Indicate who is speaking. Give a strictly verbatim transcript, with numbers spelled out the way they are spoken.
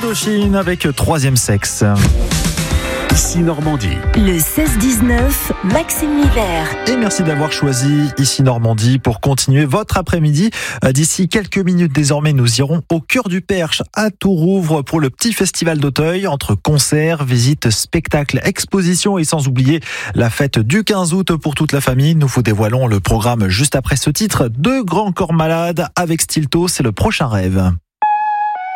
Speaker 1: Indochine avec Troisième Sexe.
Speaker 2: Ici Normandie.
Speaker 3: Le seize dix-neuf, Maxime Miller.
Speaker 1: Et merci d'avoir choisi Ici Normandie pour continuer votre après-midi. D'ici quelques minutes désormais, nous irons au cœur du Perche à Tourouvre pour le petit festival d'Auteuil. Entre concerts, visites, spectacles, expositions et sans oublier la fête du quinze août pour toute la famille. Nous vous dévoilons le programme juste après ce titre. Deux grands corps malades avec Stilto, c'est le prochain rêve.